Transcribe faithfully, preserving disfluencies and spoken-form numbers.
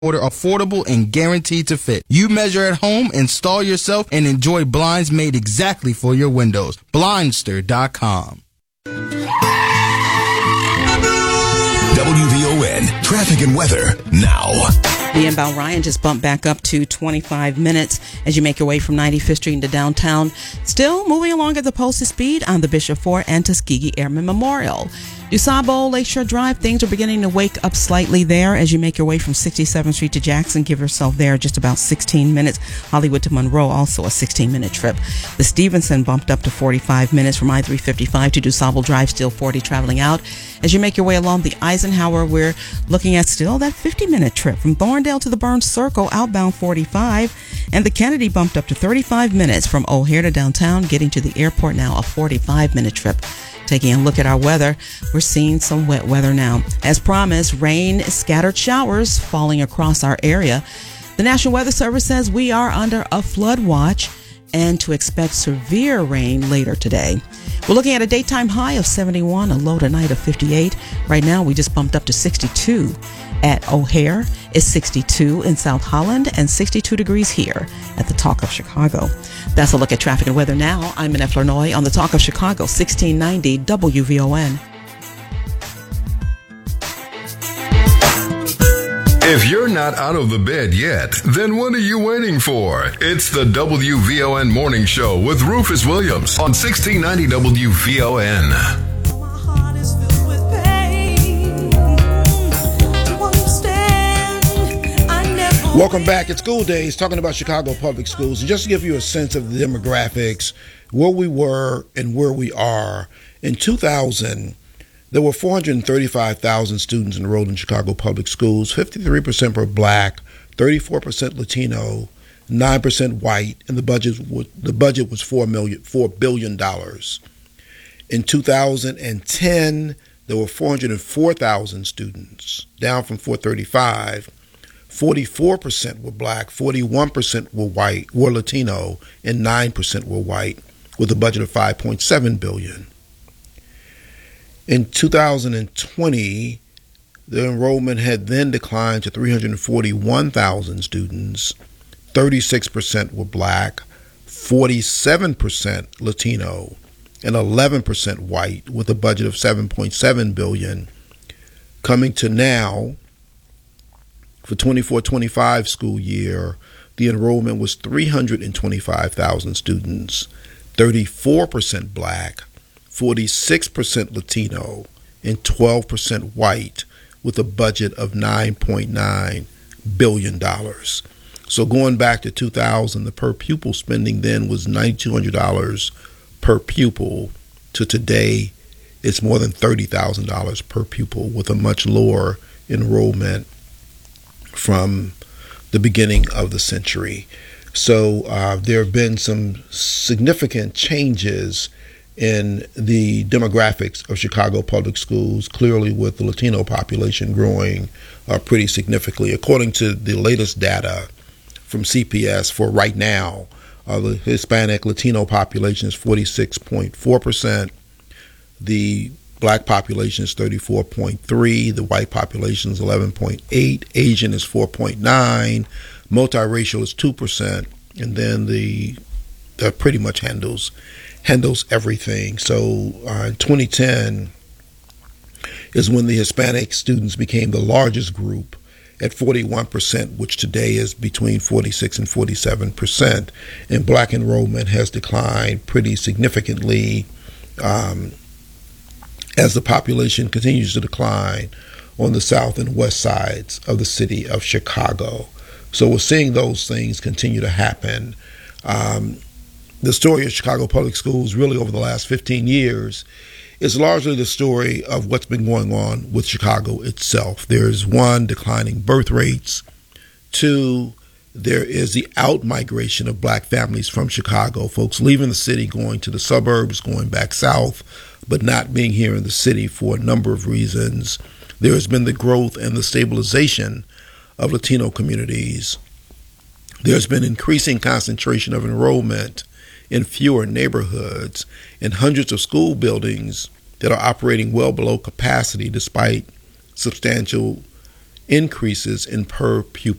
Order affordable and guaranteed to fit. You measure at home, install yourself, and enjoy blinds made exactly for your windows. Blindster dot com. W V O N traffic and weather now. The inbound Ryan just bumped back up to twenty-five minutes as you make your way from ninety-fifth Street into downtown. Still moving along at the posted speed on the Bishop Fort and Tuskegee Airmen Memorial. DuSable Lakeshore Drive, things are beginning to wake up slightly there as you make your way from sixty-seventh Street to Jackson. Give yourself there just about sixteen minutes. Hollywood to Monroe, also a sixteen minute trip. The Stevenson bumped up to forty-five minutes from I three fifty-five to DuSable Drive, still forty traveling out. As you make your way along the Eisenhower, we're looking at still that fifty minute trip from Thorndale to the Burns Circle, outbound forty-five. And the Kennedy bumped up to thirty-five minutes from O'Hare to downtown, getting to the airport now, a forty-five minute trip. Taking a look at our weather, we're seeing some wet weather now. As promised, rain, scattered showers falling across our area. The National Weather Service says we are under a flood watch and to expect severe rain later today. We're looking at a daytime high of seventy-one, a low tonight of fifty-eight. Right now, we just bumped up to sixty-two at O'Hare. It's sixty-two in South Holland and sixty-two degrees here at the Talk of Chicago. That's a look at traffic and weather now. I'm Annette Flournoy on the Talk of Chicago, sixteen ninety W V O N. If you're not out of the bed yet, then what are you waiting for? It's the W V O N Morning Show with Rufus Williams on sixteen ninety W V O N. Welcome back. It's School Days, talking about Chicago Public Schools. And just to give you a sense of the demographics, where we were and where we are, in two thousand, there were four hundred thirty-five thousand students enrolled in Chicago Public Schools. fifty-three percent were black, thirty-four percent Latino, nine percent white, and the budget was, the budget was four billion dollars. In two thousand ten, there were four hundred four thousand students, down from four hundred thirty-five. forty-four percent were black, forty-one percent were white, were Latino, and nine percent were white, with a budget of five point seven billion dollars. In two thousand twenty, the enrollment had then declined to three hundred forty-one thousand students. thirty-six percent were black, forty-seven percent Latino, and eleven percent white, with a budget of seven point seven billion dollars. Coming to now, for twenty-four twenty-five school year, the enrollment was three hundred twenty-five thousand students, thirty-four percent black, forty-six percent Latino, and twelve percent white, with a budget of nine point nine billion dollars. So going back to two thousand, the per pupil spending then was nine thousand two hundred dollars per pupil. To today, it's more than thirty thousand dollars per pupil, with a much lower enrollment from the beginning of the century. So uh, there have been some significant changes in the demographics of Chicago Public Schools, clearly with the Latino population growing uh, pretty significantly. According to the latest data from C P S for right now, uh, the Hispanic Latino population is forty-six point four percent. The black population is thirty-four point three, the white population is eleven point eight, Asian is four point nine, multiracial is two percent, and then the that pretty much handles handles everything. So uh, in twenty ten is when the Hispanic students became the largest group at forty-one percent, which today is between forty-six and forty-seven percent, and black enrollment has declined pretty significantly um, as the population continues to decline on the south and west sides of the city of Chicago. So we're seeing those things continue to happen. Um, the story of Chicago Public Schools really over the last fifteen years is largely the story of what's been going on with Chicago itself. There's one, declining birth rates. Two, there is the out-migration of black families from Chicago, folks leaving the city, going to the suburbs, going back south, but not being here in the city for a number of reasons. There has been the growth and the stabilization of Latino communities. There's been increasing concentration of enrollment in fewer neighborhoods and hundreds of school buildings that are operating well below capacity despite substantial increases in per pupil